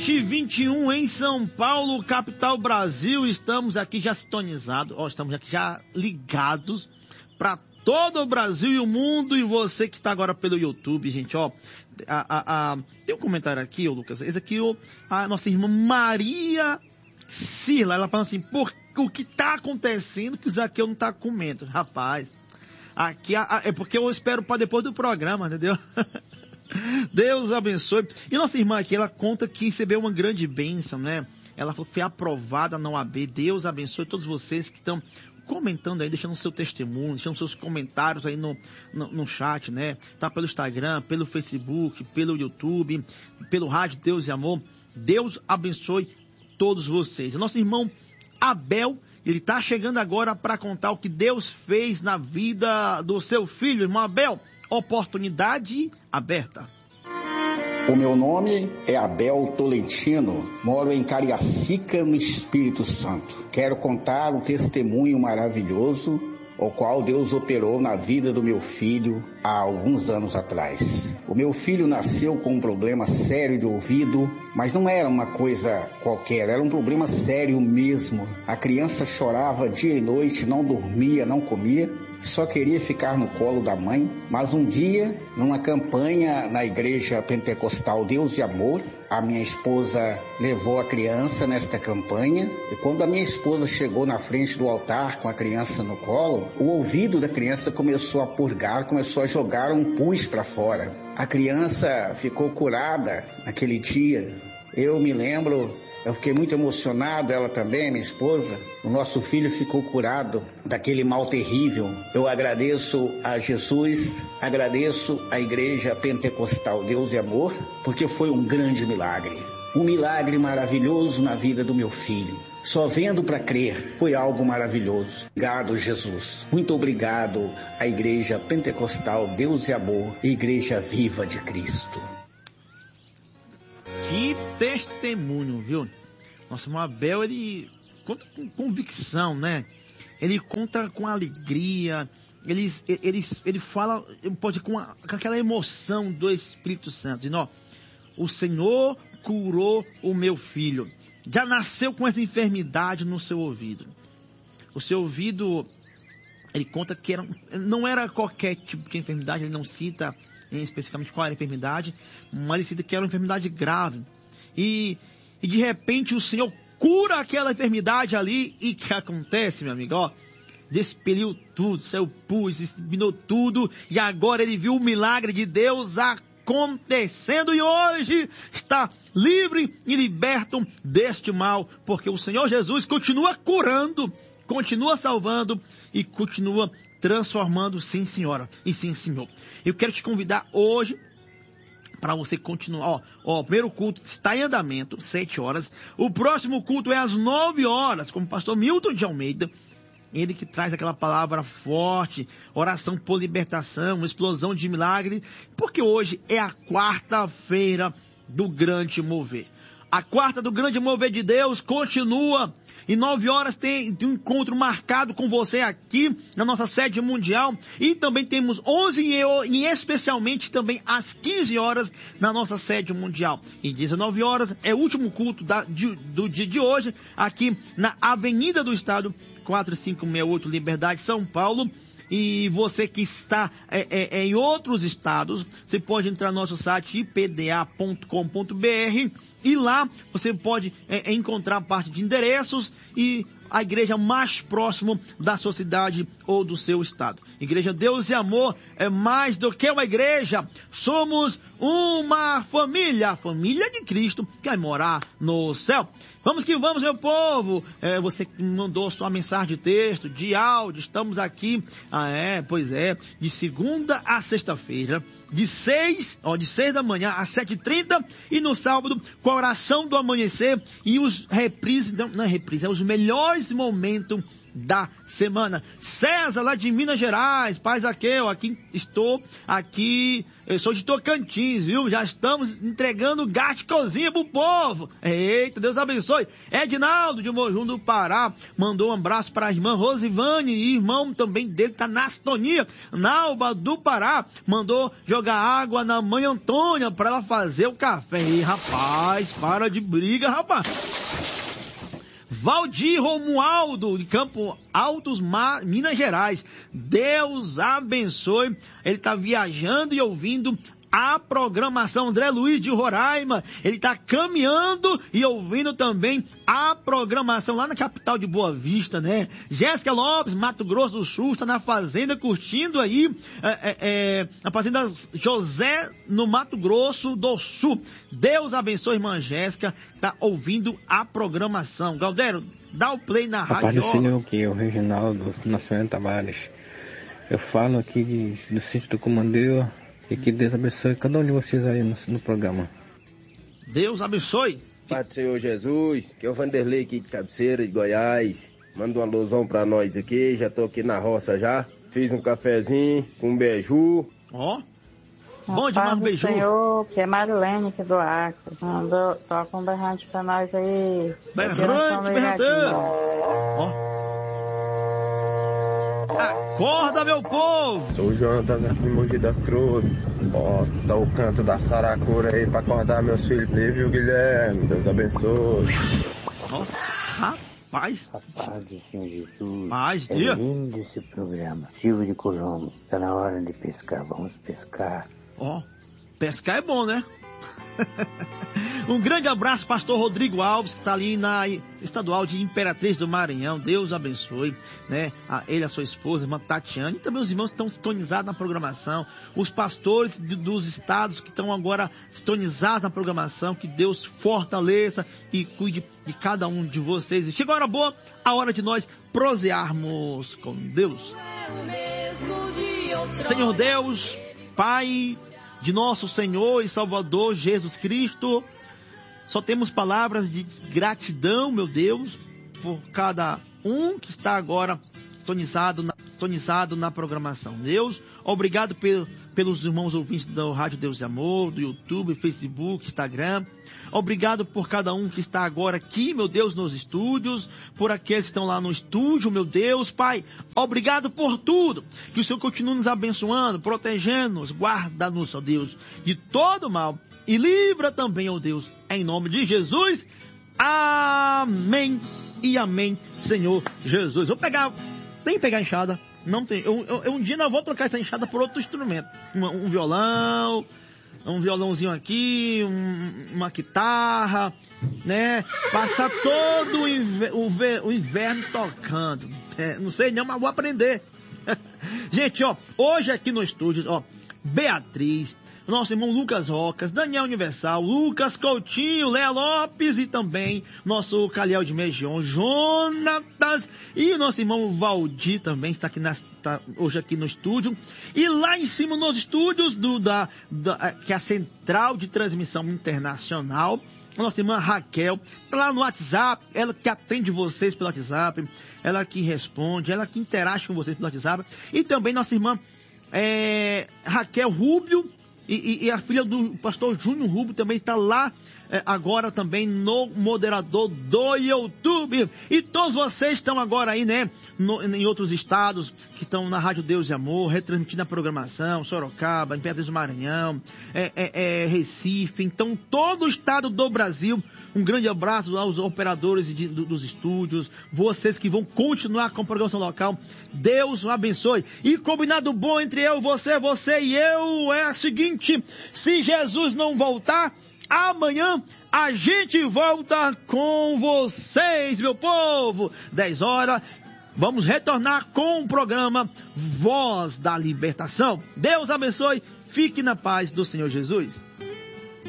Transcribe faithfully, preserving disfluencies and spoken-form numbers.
sete e vinte e um em São Paulo, capital Brasil. Estamos aqui já sintonizados, ó, estamos aqui já ligados para todo o Brasil e o mundo. E você que está agora pelo YouTube, gente, ó, a, a, a, tem um comentário aqui, ô Lucas, esse aqui, ó, a nossa irmã Maria Sila, ela fala assim, por, o que está acontecendo que o Zaqueu não está comendo? Rapaz, aqui a, a, é porque eu espero para depois do programa, entendeu? Deus abençoe. E nossa irmã aqui, ela conta que recebeu uma grande bênção, né? Ela foi aprovada na O A B. Deus abençoe todos vocês que estão comentando aí, deixando seu testemunho, deixando seus comentários aí no, no, no chat, né? Tá pelo Instagram, pelo Facebook, pelo YouTube, pelo Rádio Deus e Amor. Deus abençoe todos vocês. O nosso irmão Abel, ele tá chegando agora para contar o que Deus fez na vida do seu filho. Irmão Abel, oportunidade aberta. O meu nome é Abel Tolentino, moro em Cariacica, no Espírito Santo. Quero contar um testemunho maravilhoso, o qual Deus operou na vida do meu filho há alguns anos atrás. O meu filho nasceu com um problema sério de ouvido, mas não era uma coisa qualquer, era um problema sério mesmo. A criança chorava dia e noite, não dormia, não comia, só queria ficar no colo da mãe. Mas um dia, numa campanha na igreja pentecostal Deus e Amor, a minha esposa levou a criança nesta campanha, e quando a minha esposa chegou na frente do altar com a criança no colo, o ouvido da criança começou a purgar, começou a jogar um pus para fora. A criança ficou curada naquele dia. Eu me lembro, eu fiquei muito emocionado, ela também, minha esposa. O nosso filho ficou curado daquele mal terrível. Eu agradeço a Jesus, agradeço a Igreja Pentecostal Deus e Amor, porque foi um grande milagre. Um milagre maravilhoso na vida do meu filho. Só vendo para crer, foi algo maravilhoso. Obrigado, Jesus. Muito obrigado à Igreja Pentecostal Deus e Amor, Igreja Viva de Cristo. Que testemunho, viu? Nossa, o Abel, ele conta com convicção, né? Ele conta com alegria, ele, ele, ele fala, pode com, a, com aquela emoção do Espírito Santo. Dizendo, ó, o Senhor curou o meu filho. Já nasceu com essa enfermidade no seu ouvido. O seu ouvido, ele conta que era, não era qualquer tipo de enfermidade, ele não cita especificamente qual era a enfermidade, mas ele cita que era uma enfermidade grave. E, e de repente o Senhor cura aquela enfermidade ali, e o que acontece, meu amigo? Ó, despeliu tudo, saiu pus, eliminou tudo, e agora ele viu o milagre de Deus acontecendo, e hoje está livre e liberto deste mal, porque o Senhor Jesus continua curando, continua salvando e continua transformando, sim senhora e sim senhor. Eu quero te convidar hoje para você continuar. Ó, ó, o primeiro culto está em andamento, sete horas. O próximo culto é às nove horas, com o pastor Milton de Almeida. Ele que traz aquela palavra forte, oração por libertação, explosão de milagre, porque hoje é a quarta-feira do grande mover. A quarta do grande mover de Deus continua. E nove horas tem, tem um encontro marcado com você aqui na nossa sede mundial. E também temos onze e, e especialmente também às quinze horas na nossa sede mundial. E dezenove horas é o último culto da, de, do dia de hoje aqui na Avenida do Estado, quatro cinco seis oito Liberdade, São Paulo. E você que está é, é, é, em outros estados, você pode entrar no nosso site i p d a ponto com ponto b r e lá você pode é, encontrar a parte de endereços e a igreja mais próxima da sua cidade ou do seu estado. Igreja Deus e Amor é mais do que uma igreja. Somos uma família, a família de Cristo que vai morar no céu. Vamos que vamos, meu povo. É, você que mandou sua mensagem de texto, de áudio, estamos aqui, ah é, pois é, de segunda a sexta-feira, de seis, ó, de seis da manhã às sete e trinta, e no sábado com a oração do amanhecer e os reprises, não, não é reprise, é os melhores melhores momentos da semana. César, lá de Minas Gerais, Pai Zaqueu, aqui estou, aqui, eu sou de Tocantins, viu? Já estamos entregando gás de cozinha pro povo. Eita, Deus abençoe. Edinaldo, de Mojum do Pará, mandou um abraço para a irmã Rosivane, e irmão também dele tá na sintonia. Nalba do Pará, mandou jogar água na mãe Antônia para ela fazer o café. E rapaz, para de briga, rapaz. Valdir Romualdo, de Campo Altos, Minas Gerais. Deus abençoe. Ele está viajando e ouvindo a programação. André Luiz de Roraima, ele está caminhando e ouvindo também a programação lá na capital de Boa Vista, né? Jéssica Lopes, Mato Grosso do Sul, está na fazenda curtindo aí, é, é, é, na fazenda José, no Mato Grosso do Sul. Deus abençoe, irmã Jéssica, está ouvindo a programação. Galdero, dá o play na rádio. Apareceu aqui, o Reginaldo Nascimento Tavares. Eu falo aqui de, do sítio do Comandeiro. E que Deus abençoe cada um de vocês aí no, no programa. Deus abençoe. Pai do Senhor Jesus, que é o Vanderlei aqui de Cabeceira, de Goiás. Manda um alusão pra nós aqui, já tô aqui na roça já. Fiz um cafezinho com um beiju. Ó, oh. Bom demais um beiju. Senhor, que é Marilene aqui do Acre. Mandou, toca um berrante pra nós aí. Berrante, berrante. Ó. Oh. Acorda, meu povo! Sou o Jonas aqui em Mogi das Cruzes. Ó, dá o canto da saracura aí pra acordar meus filhos, viu, Guilherme? Deus abençoe. Ó, rapaz! A paz do Senhor Jesus. Paz, é dia. lindo esse programa. Silvio de Colombo, tá na hora de pescar, vamos pescar. Ó, pescar é bom, né? Um grande abraço, pastor Rodrigo Alves, que está ali na estadual de Imperatriz do Maranhão. Deus abençoe, né? A ele, a sua esposa, a irmã Tatiana, e também os irmãos que estão sintonizados na programação, os pastores de, dos estados que estão agora sintonizados na programação. Que Deus fortaleça e cuide de cada um de vocês. E chegou a hora boa, a hora de nós prosearmos com Deus. Senhor Deus, Pai de nosso Senhor e Salvador Jesus Cristo, só temos palavras de gratidão, meu Deus, por cada um que está agora sintonizado na, sintonizado na programação. Deus, obrigado pelo, pelos irmãos ouvintes do Rádio Deus e Amor, do YouTube, Facebook, Instagram. Obrigado por cada um que está agora aqui, meu Deus, nos estúdios, por aqueles que estão lá no estúdio, meu Deus, Pai. Obrigado por tudo. Que o Senhor continue nos abençoando, protegendo-nos, guarda-nos, ó Deus, de todo mal. E livra também, ó Deus, em nome de Jesus. Amém e amém, Senhor Jesus. Vou pegar, tem que pegar a enxada. Não tem. Eu, eu, eu um dia não vou trocar essa enxada por outro instrumento. Um, um violão, um violãozinho aqui, um, uma guitarra, né? Passar todo o, inver, o, ver, o inverno tocando. É, não sei não, mas vou aprender. Gente, ó, hoje aqui no estúdio, ó, Beatriz, nosso irmão Lucas Rocas, Daniel Universal, Lucas Coutinho, Léa Lopes e também nosso Calhau de Megion, Jonatas e o nosso irmão Valdir também está aqui na, está hoje aqui no estúdio. E lá em cima nos estúdios do, da, da, que é a Central de Transmissão Internacional, a nossa irmã Raquel, lá no WhatsApp, ela que atende vocês pelo WhatsApp, ela que responde, ela que interage com vocês pelo WhatsApp. E também nossa irmã é, Raquel Rubio, E, e, e a filha do pastor Júnior Rubio também está lá é, agora também no moderador do YouTube. E todos vocês estão agora aí, né, no, em outros estados que estão na Rádio Deus e Amor, retransmitindo a programação, Sorocaba, Imperatriz do Maranhão, é, é, é, Recife, então todo o estado do Brasil. Um grande abraço aos operadores de, do, dos estúdios, vocês que vão continuar com a programação local. Deus o abençoe. E combinado bom entre eu, você, você e eu é o seguinte: se Jesus não voltar, amanhã a gente volta com vocês, meu povo. dez horas, vamos retornar com o programa Voz da Libertação. Deus abençoe, fique na paz do Senhor Jesus.